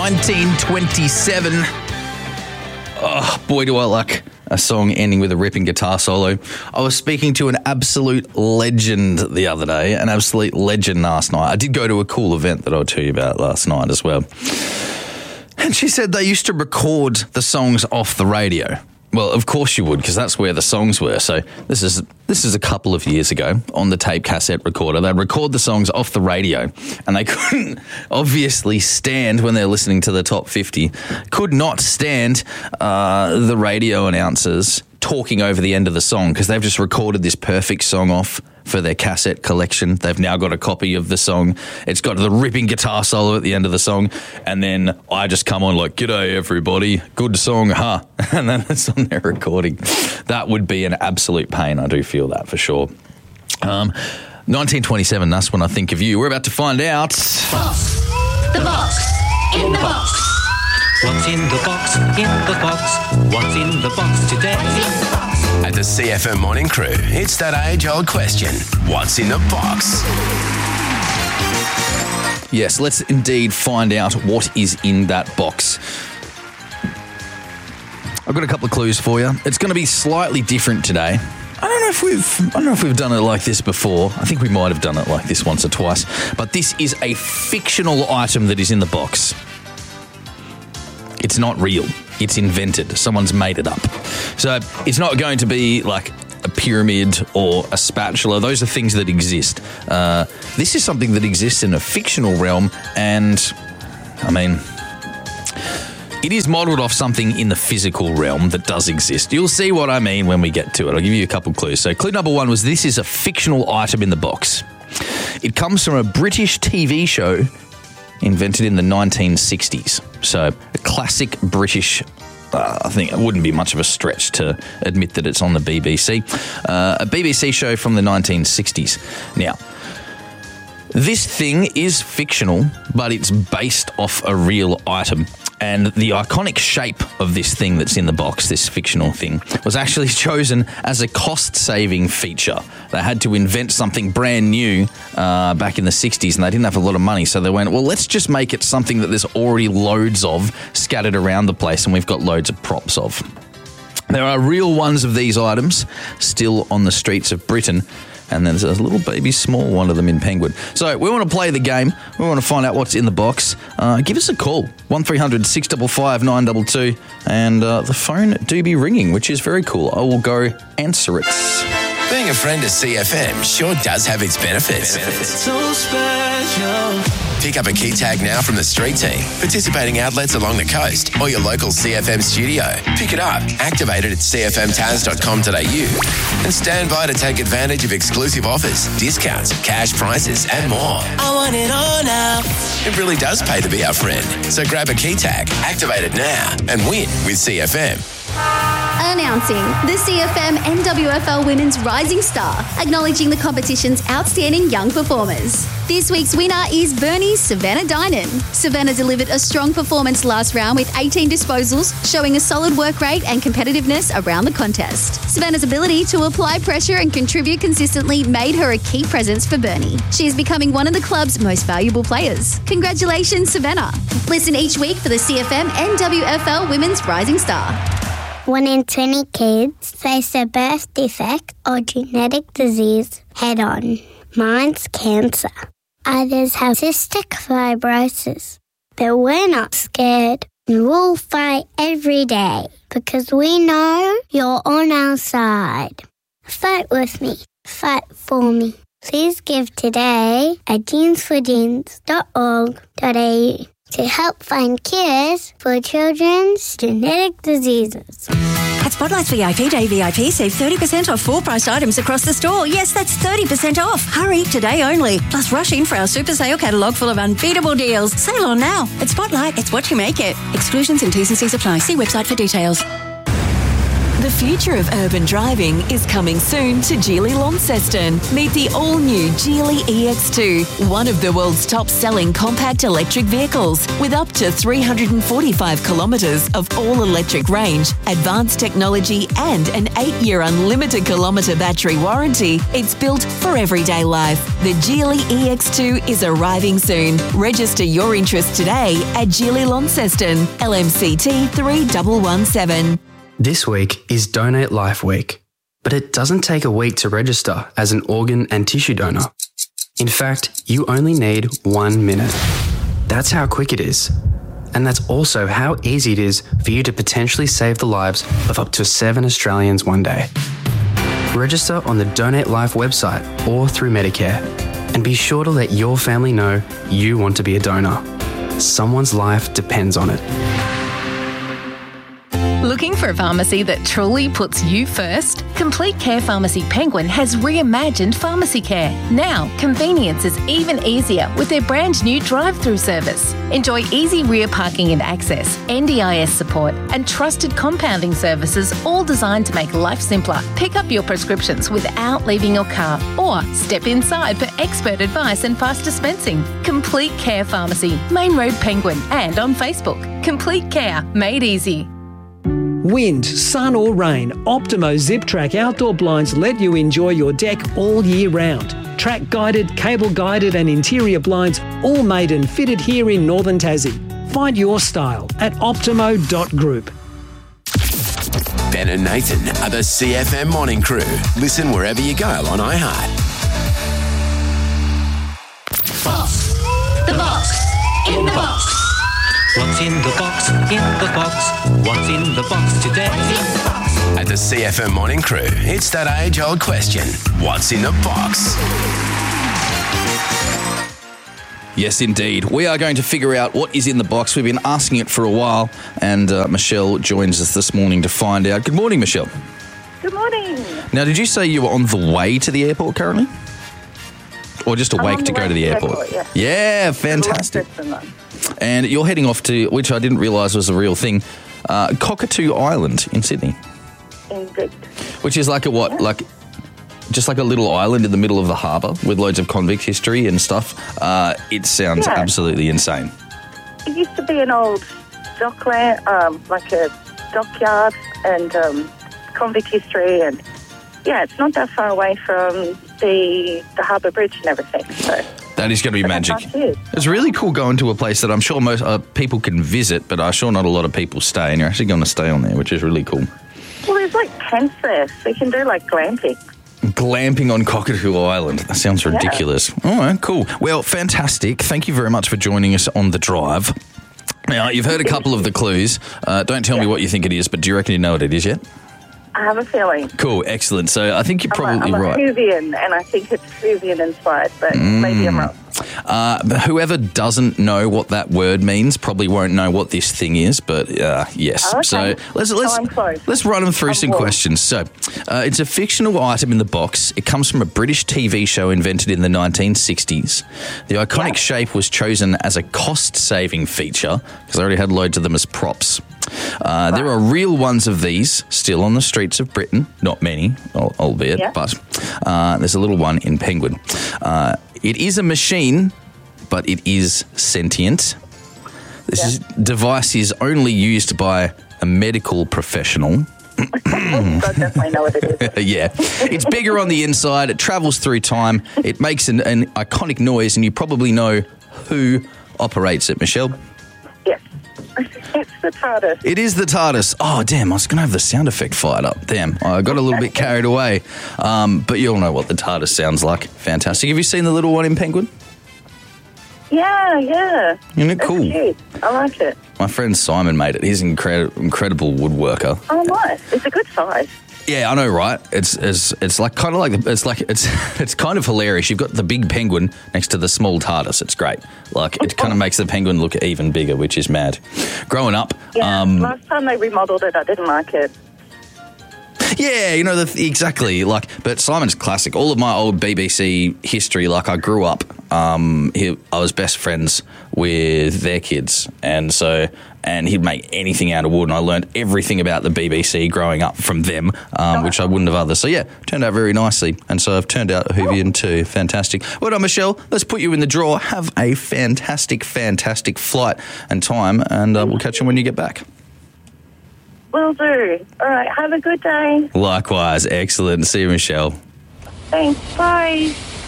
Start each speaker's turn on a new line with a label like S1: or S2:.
S1: 1927. Oh, boy, do I like a song ending with a ripping guitar solo. I was speaking to an absolute legend the other day, an absolute legend last night. I did go to a cool event that I'll tell you about last night as well. And she said they used to record the songs off the radio. Well, of course you would, because that's where the songs were. So this is a couple of years ago on the tape cassette recorder. They'd record the songs off the radio, and they couldn't obviously stand when they're listening to the top 50. Could not stand the radio announcers talking over the end of the song because they've just recorded this perfect song off for their cassette collection. They've now got a copy of the song. It's got the ripping guitar solo at the end of the song. And then I just come on like, "G'day, everybody. Good song, huh?" And then it's on their recording. That would be an absolute pain. I do feel that for sure. 1927, that's when I think of you. We're about to find out.
S2: Box. The box. In the box.
S3: What's in the box? In the box. What's in the box today?
S4: At the CFM Morning Crew, it's that age-old question. What's in the box?
S1: Yes, let's indeed find out what is in that box. I've got a couple of clues for you. It's going to be slightly different today. I don't know if we've done it like this before. I think we might have done it like this once or twice. But this is a fictional item that is in the box. It's not real. It's invented. Someone's made it up. So it's not going to be like a pyramid or a spatula. Those are things that exist. This is something that exists in a fictional realm, and I mean, it is modelled off something in the physical realm that does exist. You'll see what I mean when we get to it. I'll give you a couple clues. So clue number one was this is a fictional item in the box. It comes from a British TV show invented in the 1960s. So a classic British, I think it wouldn't be much of a stretch to admit that it's on the BBC. A BBC show from the 1960s. Now, this thing is fictional, but it's based off a real item. And the iconic shape of this thing that's in the box, this fictional thing, was actually chosen as a cost-saving feature. They had to invent something brand new back in the 60s, and they didn't have a lot of money, so they went, well, let's just make it something that there's already loads of scattered around the place, and we've got loads of props of. There are real ones of these items still on the streets of Britain, and there's a little baby small one of them in Penguin. So we want to play the game. We want to find out what's in the box. Give us a call, 1300 655 922, and the phone do be ringing, which is very cool. I will go answer it.
S4: Being a friend of CFM sure does have its benefits.
S3: So special.
S4: Pick up a key tag now from the street team, participating outlets along the coast, or your local CFM studio. Pick it up, activate it at cfmtaz.com.au, and stand by to take advantage of exclusive offers, discounts, cash prizes, and more.
S3: I want it all now.
S4: It really does pay to be our friend. So grab a key tag, activate it now, and win with CFM.
S5: Announcing the CFM NWFL Women's Rising Star, acknowledging the competition's outstanding young performers. This week's winner is Burnie's Savannah Dynan. Savannah delivered a strong performance last round with 18 disposals, showing a solid work rate and competitiveness around the contest. Savannah's ability to apply pressure and contribute consistently made her a key presence for Burnie. She is becoming one of the club's most valuable players. Congratulations, Savannah. Listen each week for the CFM NWFL Women's Rising Star.
S6: 1 in 20 kids face a birth defect or genetic disease head-on. Mine's cancer. Others have cystic fibrosis. But we're not scared. We'll fight every day because we know you're on our side. Fight with me. Fight for me. Please give today at jeansforjeans.org.au to help find cures for children's genetic diseases.
S7: At Spotlight's VIP Day VIP, save 30% off full-priced items across the store. Yes, that's 30% off. Hurry, today only. Plus, rush in for our super sale catalogue full of unbeatable deals. Sale on now. At Spotlight, it's what you make it. Exclusions and T's and C's apply. See website for details.
S8: The The future of urban driving is coming soon to Geely Launceston. Meet the all-new Geely EX2, one of the world's top-selling compact electric vehicles, with up to 345 kilometres of all-electric range, advanced technology and an 8-year unlimited kilometre battery warranty. It's built for everyday life. The Geely EX2 is arriving soon. Register your interest today at Geely Launceston, LMCT 3117.
S9: This week is Donate Life Week, but it doesn't take a week to register as an organ and tissue donor. In fact, you only need 1 minute. That's how quick it is. And that's also how easy it is for you to potentially save the lives of up to 7 Australians one day. Register on the Donate Life website or through Medicare, and be sure to let your family know you want to be a donor. Someone's life depends on it.
S10: Looking for a pharmacy that truly puts you first? Complete Care Pharmacy Penguin has reimagined pharmacy care. Now, convenience is even easier with their brand new drive-through service. Enjoy easy rear parking and access, NDIS support, and trusted compounding services, all designed to make life simpler. Pick up your prescriptions without leaving your car, or step inside for expert advice and fast dispensing. Complete Care Pharmacy, Main Road Penguin, and on Facebook. Complete Care, made easy.
S11: Wind, sun or rain, Optimo Zip Track outdoor blinds let you enjoy your deck all year round. Track guided, cable guided and interior blinds, all made and fitted here in Northern Tassie. Find your style at optimo.group.
S4: Ben and Nathan are the CFM Morning Crew. Listen wherever you go on iHeart.
S2: Box. The box. In the box.
S3: What's in the box? In the box. What's in the box today?
S4: At the CFM Morning Crew, it's that age-old question. What's in the box?
S1: Yes, indeed. We are going to figure out what is in the box. We've been asking it for a while, and Michelle joins us this morning to find out. Good morning, Michelle.
S12: Good morning.
S1: Now, did you say you were on the way to the airport currently? Or just awake to go to the airport? Yeah, fantastic. And you're heading off to, which I didn't realise was a real thing, Cockatoo Island in Sydney.
S12: Indeed.
S1: Which is like a what? Yeah. Just like a little island in the middle of the harbour with loads of convict history and stuff. It sounds absolutely insane.
S12: It used to be an old dockland, like a dockyard and convict history, and it's not that far away from the harbour bridge and everything. So
S1: that is going to be magic. It's really cool going to a place that I'm sure most people can visit, but I'm sure not a lot of people stay, and you're actually going to stay on there, which is really cool.
S12: Well, there's like tents there, so you can do like glamping.
S1: Glamping on Cockatoo Island. That sounds ridiculous. Yeah. All right, cool. Well, fantastic. Thank you very much for joining us on The Drive. Now, you've heard a couple of the clues. Don't tell me what you think it is, but do you reckon you know what it is yet?
S12: I have a feeling.
S1: Cool, excellent. So I think you're probably
S12: I'm a
S1: right.
S12: Whovian, and I think it's Whovian inspired, but maybe I'm wrong.
S1: Whoever doesn't know what that word means probably won't know what this thing is, but yes.
S12: Okay.
S1: So let's run them through some questions. So it's a fictional item in the box. It comes from a British TV show invented in the 1960s. The iconic shape was chosen as a cost-saving feature because I already had loads of them as props. There are real ones of these still on the streets of Britain. Not many, albeit, but there's a little one in Penguin. It is a machine, but it is sentient. This device is only used by a medical professional.
S12: I definitely know what it is.
S1: Yeah. It's bigger on the inside. It travels through time. It makes an iconic noise, and you probably know who operates it, Michelle.
S12: Yes. It's the TARDIS.
S1: It is the TARDIS. Oh, damn, I was going to have the sound effect fired up. Damn, I got a little bit carried away. But you'll know what the TARDIS sounds like. Fantastic. Have you seen the little one in Penguin?
S12: Yeah.
S1: Isn't it cool?
S12: It's cute. I like it.
S1: My friend Simon made it. He's an incredible woodworker.
S12: Oh, nice. It's a good size.
S1: Yeah, I know, right? It's like kind of like it's kind of hilarious. You've got the big penguin next to the small TARDIS. It's great. Like it kind of makes the penguin look even bigger, which is mad. Growing up,
S12: last time they remodeled it, I didn't like it.
S1: Yeah, you know, exactly. But Simon's classic. All of my old BBC history, I grew up, I was best friends with their kids. And so and he'd make anything out of wood, and I learned everything about the BBC growing up from them, which I wouldn't have others. So, yeah, turned out very nicely, and so I've turned out a Whovian too. Fantastic. Well done, Michelle. Let's put you in the draw. Have a fantastic, fantastic flight and time, and we'll catch you when you get back.
S12: Will do. All right, have a good day.
S1: Likewise. Excellent. See you, Michelle.
S12: Thanks. Bye.